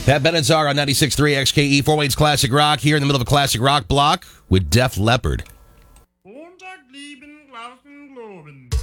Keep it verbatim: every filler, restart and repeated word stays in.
Pat Benatar on ninety-six point three X K E, Fort Wayne's Classic Rock, here in the middle of a classic rock block with Def Leppard. Montag, lieben, Glauben, Globen.